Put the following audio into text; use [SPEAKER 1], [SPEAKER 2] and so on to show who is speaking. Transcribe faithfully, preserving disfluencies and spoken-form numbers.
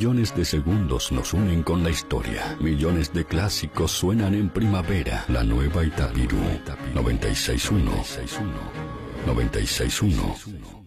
[SPEAKER 1] Millones de segundos nos unen con la historia. Millones de clásicos suenan en primavera. La nueva Itapirú. noventa y seis punto uno. noventa y seis punto uno.